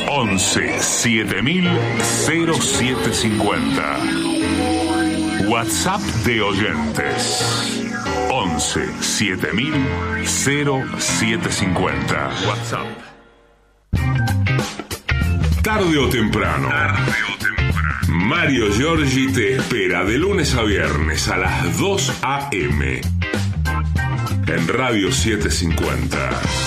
11 7000 0750. WhatsApp de oyentes 11 7000 0750. WhatsApp. Tarde o temprano. Mario Giorgi te espera de lunes a viernes a las 2 a.m. en Radio 750.